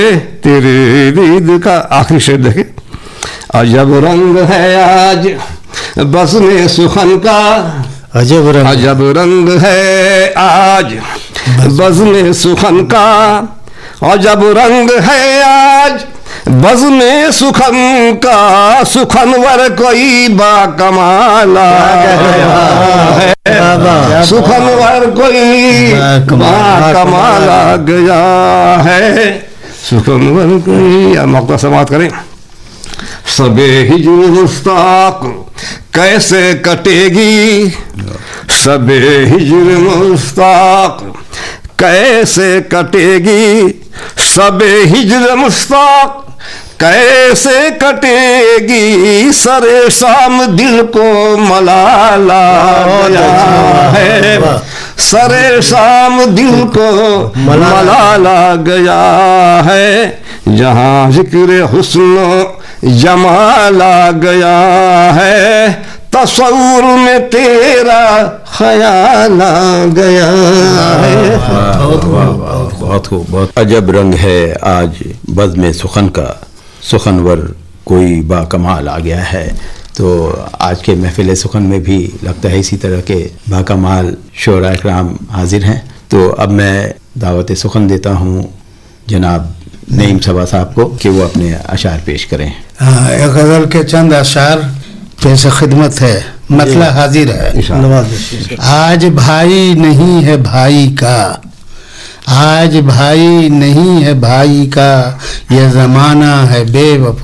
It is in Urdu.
تیرے دید کا آخری شعر دیکھیں. عجب رنگ ہے آج بزم سخن کا، عجب رنگ ہے آج بزم سخن کا، عجب رنگ ہے آج بزم سخن کا، سخنور کوئی با کمال آ گیا ہے، سخنور کوئی با کمال آ گیا ہے، سخنور کوئی. مقطع سماعت کریں. سب ہجر مشتاق کیسے کٹے گی، سب ہجر مشتاق کیسے کٹے گی، سب ہجر مشتاق کیسے کٹے گی، سر شام دل کو ملال آ گیا ہے، سر شام دل کو ملال آ گیا ہے، جہاں ذکر حسن و جمال آ گیا ہے، تصور میں تیرا خیال آ گیا ہے. بہت خوب، بہت. عجب رنگ ہے آج بزم سخن کا، سخنور کوئی با کمال آ گیا ہے. تو آج کے محفل سخن میں بھی لگتا ہے اسی طرح کے با کمال شعراء اکرام حاضر ہیں. تو اب میں دعوت سخن دیتا ہوں جناب نعیم صبا صاحب کو کہ وہ اپنے اشعار پیش کریں. ایک غزل کے چند اشعار پیش خدمت ہے. مسئلہ حاضر ہے. آج بھائی نہیں ہے بھائی کا، آج بھائی نہیں ہے بھائی کا، یہ زمانہ ہے بے وفا